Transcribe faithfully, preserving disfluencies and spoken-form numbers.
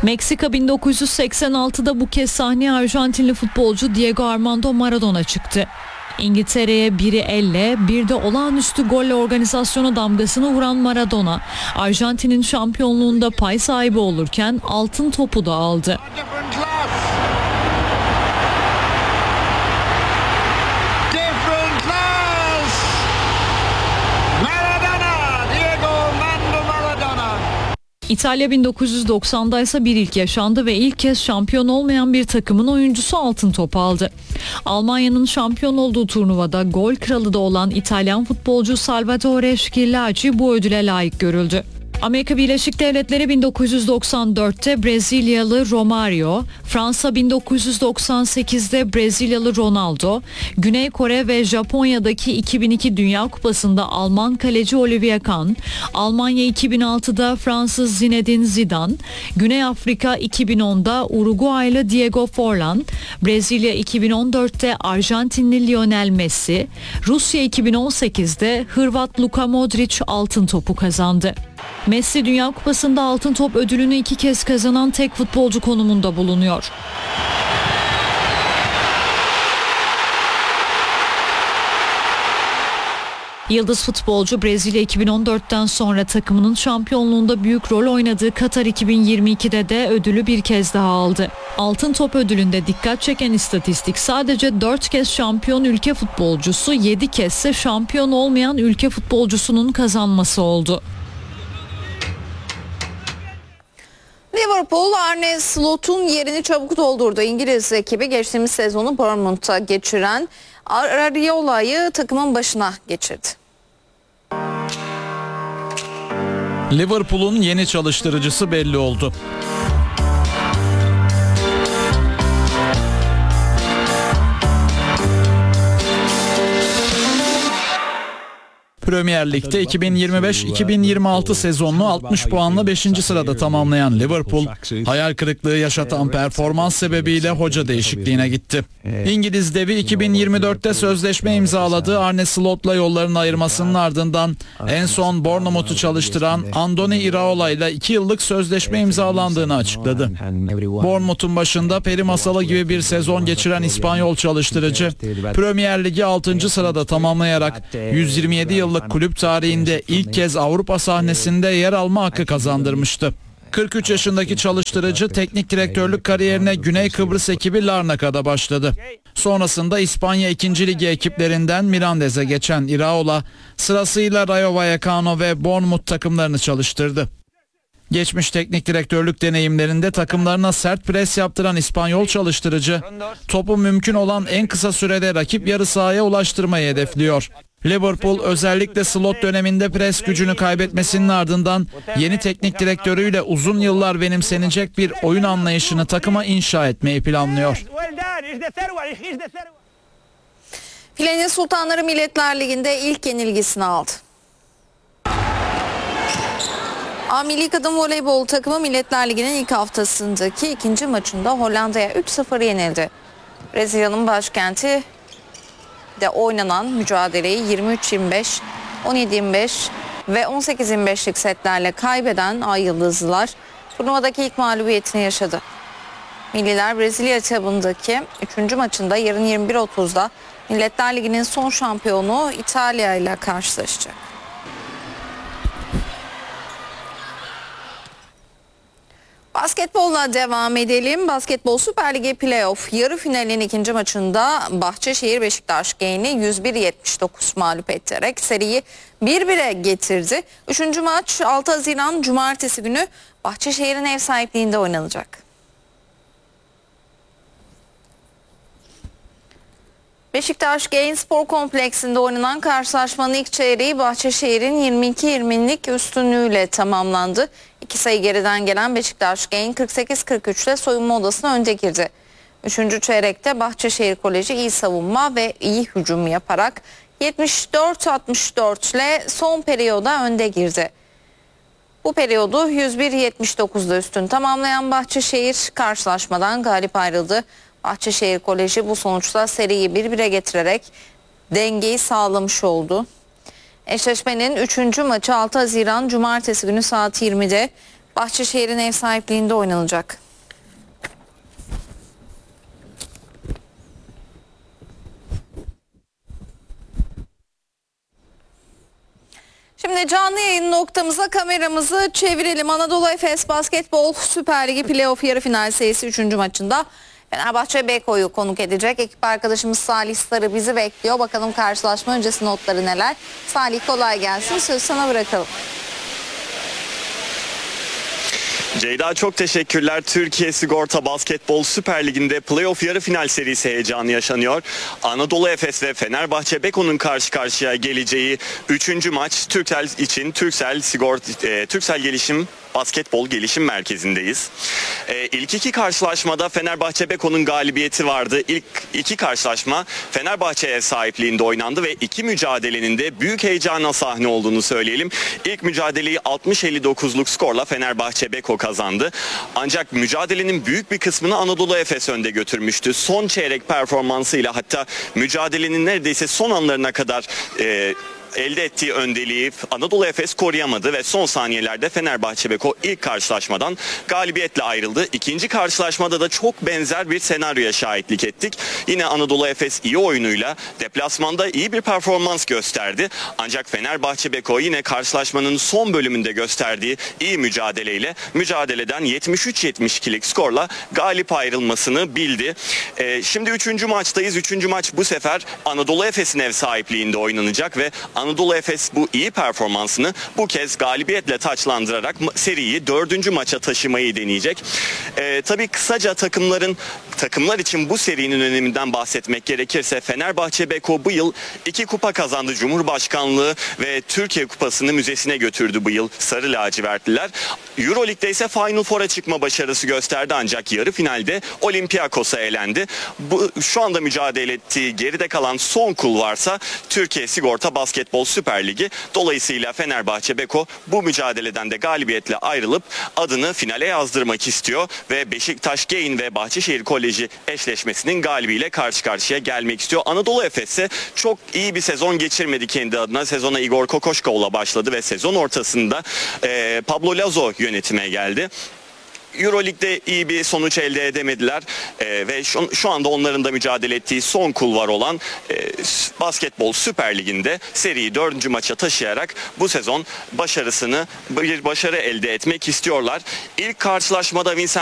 Meksika bin dokuz yüz seksen altıda bu kez sahneye Arjantinli futbolcu Diego Armando Maradona çıktı. İngiltere'ye biri elle, bir de olağanüstü golle organizasyona damgasını vuran Maradona, Arjantin'in şampiyonluğunda pay sahibi olurken altın topu da aldı. İtalya bin dokuz yüz doksanda ise bir ilk yaşandı ve ilk kez şampiyon olmayan bir takımın oyuncusu altın top aldı. Almanya'nın şampiyon olduğu turnuvada gol kralı da olan İtalyan futbolcu Salvatore Schillaci bu ödüle layık görüldü. Amerika Birleşik Devletleri bin dokuz yüz doksan dörtte Brezilyalı Romario, Fransa bin dokuz yüz doksan sekizde Brezilyalı Ronaldo, Güney Kore ve Japonya'daki iki bin iki Dünya Kupası'nda Alman kaleci Olivier Kahn, Almanya iki bin altıda Fransız Zinedine Zidane, Güney Afrika iki bin onda Uruguaylı Diego Forlan, Brezilya iki bin on dörtte Arjantinli Lionel Messi, Rusya iki bin on sekizde Hırvat Luka Modric altın topu kazandı. Messi Dünya Kupası'nda altın top ödülünü iki kez kazanan tek futbolcu konumunda bulunuyor. Yıldız futbolcu Brezilya iki bin on dörtten sonra takımının şampiyonluğunda büyük rol oynadığı Katar iki bin yirmi ikide de ödülü bir kez daha aldı. Altın top ödülünde dikkat çeken istatistik sadece dört kez şampiyon ülke futbolcusu, yedi kez ise şampiyon olmayan ülke futbolcusunun kazanması oldu. Liverpool Arne Slot'un yerini çabuk doldurdu. İngiliz ekibi geçtiğimiz sezonu Bournemouth'ta geçiren Ariola'yı takımın başına geçirdi. Liverpool'un yeni çalıştırıcısı belli oldu. Premier Lig'de iki bin yirmi beş iki bin yirmi altı sezonunu altmış puanla beşinci sırada tamamlayan Liverpool, hayal kırıklığı yaşatan performans sebebiyle hoca değişikliğine gitti. İngiliz devi iki bin yirmi dörtte sözleşme imzaladığı Arne Slot'la yollarını ayırmasının ardından en son Bournemouth'u çalıştıran Andoni Iraola ile iki yıllık sözleşme imzalandığını açıkladı. Bournemouth'un başında peri masalı gibi bir sezon geçiren İspanyol çalıştırıcı, Premier Lig'i altıncı sırada tamamlayarak yüz yirmi yedi yıllık kulüp tarihinde ilk kez Avrupa sahnesinde yer alma hakkı kazandırmıştı. kırk üç yaşındaki çalıştırıcı teknik direktörlük kariyerine Güney Kıbrıs ekibi Larnaca'da başladı. Sonrasında İspanya ikinci Ligi ekiplerinden Mirandez'e geçen Iraola sırasıyla Rayo Vallecano ve Bournemouth takımlarını çalıştırdı. Geçmiş teknik direktörlük deneyimlerinde takımlarına sert pres yaptıran İspanyol çalıştırıcı, topu mümkün olan en kısa sürede rakip yarı sahaya ulaştırmayı hedefliyor. Liverpool özellikle Slot döneminde pres gücünü kaybetmesinin ardından yeni teknik direktörüyle uzun yıllar benimsenecek bir oyun anlayışını takıma inşa etmeyi planlıyor. Filenin Sultanları Milletler Ligi'nde ilk yenilgisini aldı. A Milli Kadın Voleybol takımı Milletler Ligi'nin ilk haftasındaki ikinci maçında Hollanda'ya üç sıfır yenildi. Brezilya'nın başkenti de oynanan mücadeleyi yirmi üç yirmi beş, on yedi yirmi beş ve on sekiz yirmi beşlik setlerle kaybeden Ay Yıldızlılar turnuvadaki ilk mağlubiyetini yaşadı. Milliler Brezilya etabındaki üçüncü maçında yarın yirmi bir otuzda Milletler Ligi'nin son şampiyonu İtalya ile karşılaşacak. Basketbolla devam edelim. Basketbol Süper Ligi Playoff yarı finalin ikinci maçında Bahçeşehir Beşiktaş Genç'i yüz bir yetmiş dokuz mağlup ettirerek seriyi bir bire getirdi. Üçüncü maç altı Haziran Cumartesi günü Bahçeşehir'in ev sahipliğinde oynanacak. Beşiktaş Genç Spor Kompleksinde oynanan karşılaşmanın ilk çeyreği Bahçeşehir'in yirmi iki yirmilik üstünlüğüyle tamamlandı. İki sayı geriden gelen Beşiktaş Genç kırk sekiz kırk üç ile soyunma odasına önde girdi. Üçüncü çeyrekte Bahçeşehir Koleji iyi savunma ve iyi hücum yaparak yetmiş dört altmış dört ile son periyoda önde girdi. Bu periyodu yüz bir yetmiş dokuzda üstün tamamlayan Bahçeşehir karşılaşmadan galip ayrıldı. Bahçeşehir Koleji bu sonuçla seriyi bir bire getirerek dengeyi sağlamış oldu. Eşleşmenin üçüncü maçı altı Haziran Cumartesi günü saat yirmide Bahçeşehir'in ev sahipliğinde oynanacak. Şimdi canlı yayın noktamıza kameramızı çevirelim. Anadolu Efes Basketbol Süper Ligi Playoff yarı final serisi üçüncü maçında Fenerbahçe Beko'yu konuk edecek. Ekip arkadaşımız Salih Sarı bizi bekliyor. Bakalım karşılaşma öncesi notları neler. Salih, kolay gelsin. Sözü sana bırakalım. Ceyda, çok teşekkürler. Türkiye Sigorta Basketbol Süper Ligi'nde playoff yarı final serisi heyecanı yaşanıyor. Anadolu Efes ve Fenerbahçe Beko'nun karşı karşıya geleceği üçüncü maç Türksel için Türksel Sigorta e, Türksel Gelişim Basketbol Gelişim Merkezi'ndeyiz. E, ilk iki karşılaşmada Fenerbahçe Beko'nun galibiyeti vardı. İlk iki karşılaşma Fenerbahçe ev sahipliğinde oynandı ve iki mücadelenin de büyük heyecana sahne olduğunu söyleyelim. İlk mücadeleyi altmış elli dokuzluk skorla Fenerbahçe Beko kazandı. Ancak mücadelenin büyük bir kısmını Anadolu Efes önde götürmüştü. Son çeyrek performansıyla, hatta mücadelenin neredeyse son anlarına kadar e, elde ettiği öndeliği Anadolu Efes koruyamadı ve son saniyelerde Fenerbahçe Beko ilk karşılaşmadan galibiyetle ayrıldı. İkinci karşılaşmada da çok benzer bir senaryoya şahitlik ettik. Yine Anadolu Efes iyi oyunuyla deplasmanda iyi bir performans gösterdi. Ancak Fenerbahçe Beko yine karşılaşmanın son bölümünde gösterdiği iyi mücadeleyle mücadeleden yetmiş üç yetmiş ikilik skorla galip ayrılmasını bildi. Ee, şimdi üçüncü maçtayız. Üçüncü maç bu sefer Anadolu Efes'in ev sahipliğinde oynanacak ve Anadolu Efes bu iyi performansını bu kez galibiyetle taçlandırarak seriyi dördüncü maça taşımayı deneyecek. Ee, tabii kısaca takımların takımlar için bu serinin öneminden bahsetmek gerekirse Fenerbahçe Beko bu yıl iki kupa kazandı. Cumhurbaşkanlığı ve Türkiye Kupası'nı müzesine götürdü bu yıl Sarı Lacivertliler. Euroleague'de ise Final Four'a çıkma başarısı gösterdi ancak yarı finalde Olympiakos'a elendi. Bu, şu anda mücadele ettiği geride kalan son kul varsa Türkiye Sigorta Basketbol Süper Ligi. Dolayısıyla Fenerbahçe Beko bu mücadeleden de galibiyetle ayrılıp adını finale yazdırmak istiyor ve Beşiktaş Gain ve Bahçeşehir Koleji eşleşmesinin galibiyle karşı karşıya gelmek istiyor. Anadolu Efes ise çok iyi bir sezon geçirmedi kendi adına. Sezona Igor Kokoşkov'la başladı ve sezon ortasında e, Pablo Lazo yönetime geldi. Euroleague'de iyi bir sonuç elde edemediler ee, ve şu, şu anda onların da mücadele ettiği son kulvar olan e, Basketbol Süper Ligi'nde seriyi dördüncü maça taşıyarak bu sezon başarısını bir başarı elde etmek istiyorlar. İlk karşılaşmada Vincent